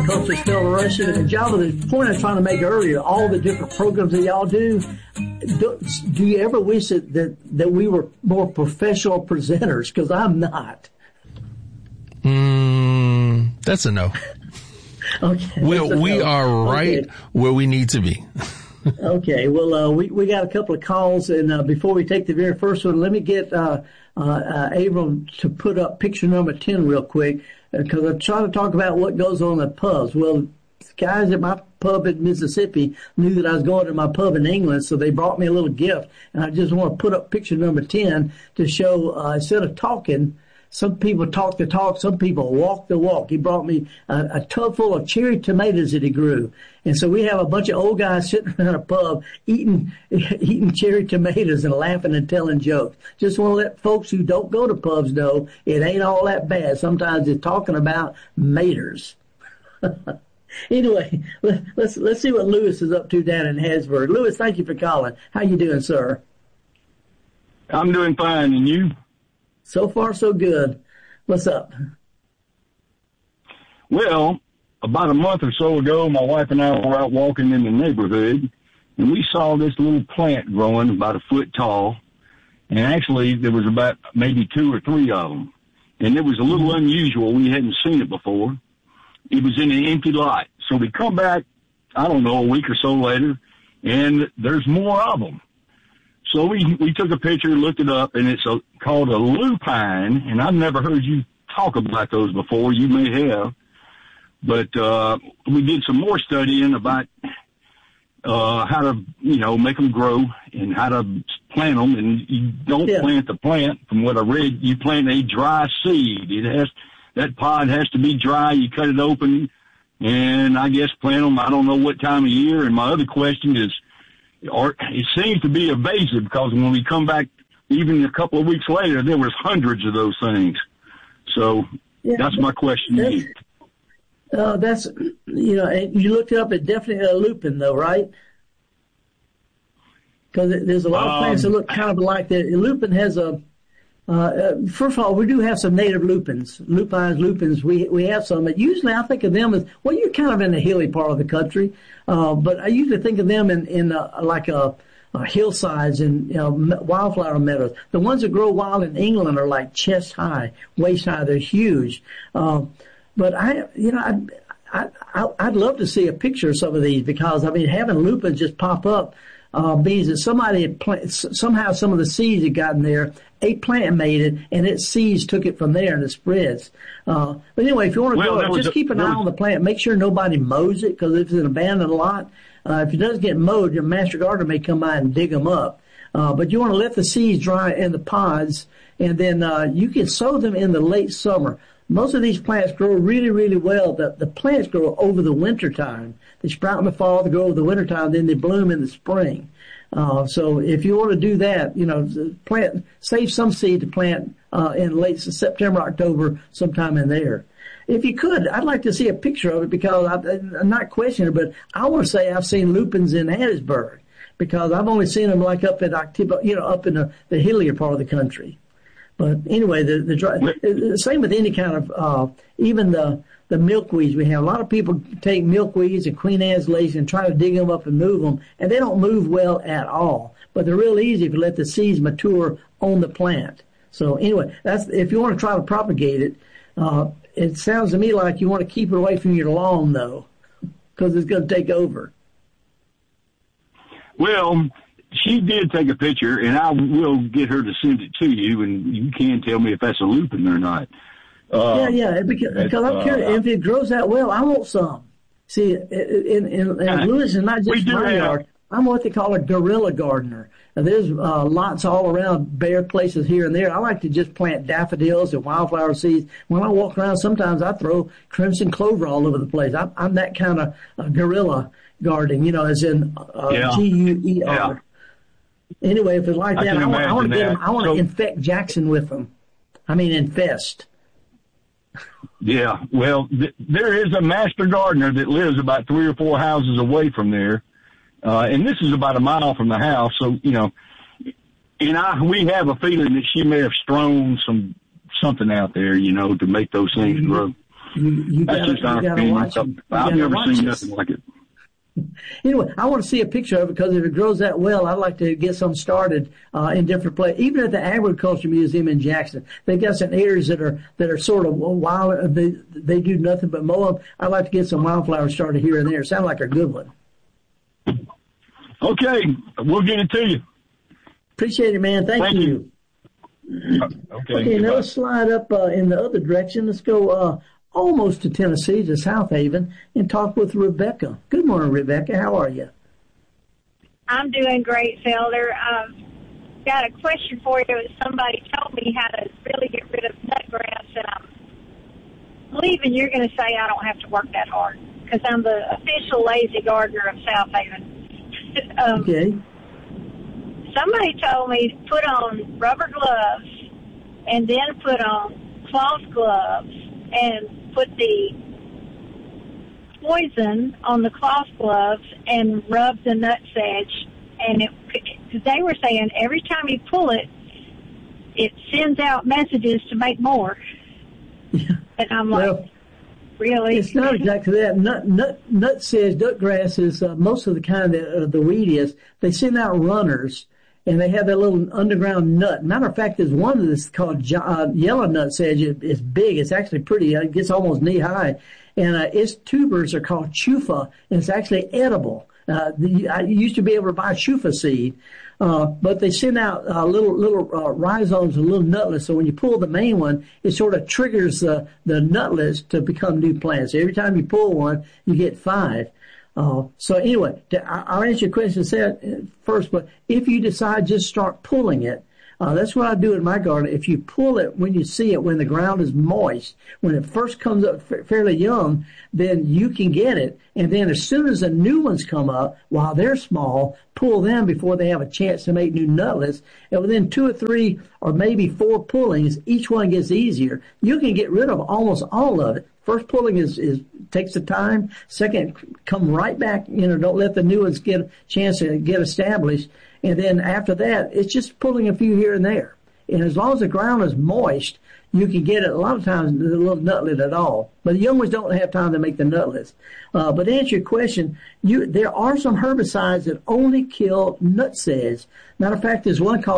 horticulture still rushing. And Java, the point I was trying to make earlier, all the different programs that y'all do you ever wish that we were more professional presenters? Because I'm not. That's a no. Okay. We are right where we need to be. Okay. Well, we got a couple of calls, and before we take the very first one, let me get Abram to put up picture number 10 real quick, because I'm trying to talk about what goes on at pubs. Well, guys at my pub in Mississippi knew that I was going to my pub in England, so they brought me a little gift, and I just want to put up picture number 10 to show, instead of talking, some people talk the talk, some people walk the walk. He brought me a tub full of cherry tomatoes that he grew. And so we have a bunch of old guys sitting around a pub eating cherry tomatoes and laughing and telling jokes. Just want to let folks who don't go to pubs know it ain't all that bad. Sometimes it's talking about maters. Anyway, let's see what Lewis is up to down in Hattiesburg. Lewis, thank you for calling. How you doing, sir? I'm doing fine, and you? So far, so good. What's up? Well, about a month or so ago, my wife and I were out walking in the neighborhood, and we saw this little plant growing about a foot tall. And actually, there was about maybe 2 or 3 of them. And it was a little unusual. We hadn't seen it before. It was in an empty lot. So we come back, I don't know, a week or so later, and there's more of them. So we took a picture, looked it up, and it's called a lupine, and I've never heard you talk about those before. You may have. But we did some more studying about how to, make them grow and how to plant them. And you don't plant the plant. From what I read, you plant a dry seed. That pod has to be dry. You cut it open, and I guess plant them. I don't know what time of year. And my other question is, it seems to be invasive, because when we come back, even a couple of weeks later, there was hundreds of those things. So that's my question to you. That's, you looked it up, it's definitely a lupin though, right? Because there's a lot of plants that look kind of like that. Lupin has first of all, we do have some native lupins, lupins. We have some, but usually I think of them as, well, you're kind of in the hilly part of the country, but I usually think of them in like hillsides and wildflower meadows. The ones that grow wild in England are like chest high, waist high. They're huge. But I'd love to see a picture of some of these, because having lupins just pop up means that somebody somehow some of the seeds had gotten there. A plant made it, and its seeds took it from there, and it spreads. But anyway, if you want to go, just keep an eye on the plant. Make sure nobody mows it, because if it's an abandoned lot, if it does get mowed, your master gardener may come by and dig them up. But you want to let the seeds dry in the pods, and then you can sow them in the late summer. Most of these plants grow really, really well. The plants grow over the winter time. They sprout in the fall, they grow over the winter time, then they bloom in the spring. So if you want to do that, save some seed to plant in late September, October, sometime in there. If you could, I'd like to see a picture of it, because I'm not questioning it, but I want to say I've seen lupins in Hattiesburg, because I've only seen them like up in up in the hillier part of the country. But anyway, the same with any kind of, even the milkweeds we have. A lot of people take milkweeds and Queen Anne's lace and try to dig them up and move them, and they don't move well at all. But they're real easy if you let the seeds mature on the plant. So anyway, if you want to try to propagate it. It sounds to me like you want to keep it away from your lawn, though, because it's going to take over. Well, she did take a picture, and I will get her to send it to you, and you can tell me if that's a lupin or not. Because I'm curious. If it grows that well, I want some. See, in Lewis is not just my yard. I'm what they call a guerrilla gardener. Now, there's lots all around, bare places here and there. I like to just plant daffodils and wildflower seeds. When I walk around, sometimes I throw crimson clover all over the place. I'm that kind of guerrilla gardening, as in Guer. Yeah. Anyway, if it's like that, I want to get them. I want to infect Jackson with them. Infest. Yeah, well, there is a master gardener that lives about 3 or 4 houses away from there. And this is about a mile from the house. So, and we have a feeling that she may have strewn something out there, to make those things grow. That's just our opinion. I've never seen nothing like it. Anyway, I want to see a picture of it because if it grows that well, I'd like to get some started in different places. Even at the Agriculture Museum in Jackson, they've got some areas that are sort of wild. They do nothing but mow them. I'd like to get some wildflowers started here and there. Sound like a good one. Okay, we'll get it to you. Appreciate it, man. Thank you. Okay, now let's slide up in the other direction. Let's go almost to Tennessee, to South Haven, and talk with Rebecca. Good morning, Rebecca. How are you? I'm doing great, Felder. Got a question for you. Somebody told me how to really get rid of nutgrass, and I'm believing you're going to say I don't have to work that hard because I'm the official lazy gardener of South Haven. Okay. Somebody told me to put on rubber gloves and then put on cloth gloves and put the poison on the cloth gloves and rub the nutsedge. And they were saying every time you pull it, it sends out messages to make more. Yeah. And I'm like, well, really? It's not exactly that. Nutsedge, nutgrass is most of the kind that the weed is. They send out runners. And they have that little underground nut. Matter of fact, there's one that's called yellow nutsedge. It's big. It's actually pretty. It gets almost knee high. And its tubers are called chufa, and it's actually edible. I used to be able to buy chufa seed, but they send out little rhizomes and little nutlets. So when you pull the main one, it sort of triggers the nutlets to become new plants. Every time you pull one, you get 5. So anyway, I'll answer your question first, but if you decide just start pulling it, that's what I do in my garden. If you pull it when you see it, when the ground is moist, when it first comes up fairly young, then you can get it. And then as soon as the new ones come up, while they're small, pull them before they have a chance to make new nutlets. And within 2 or 3 or maybe 4 pullings, each one gets easier. You can get rid of almost all of it. First pulling is takes the time. Second, come right back. Don't let the new ones get a chance to get established. And then after that, it's just pulling a few here and there. And as long as the ground is moist, you can get it a lot of times, a little nutlet at all. But the young ones don't have time to make the nutlets. But to answer your question, there are some herbicides that only kill nutsedge. Matter of fact, there's one called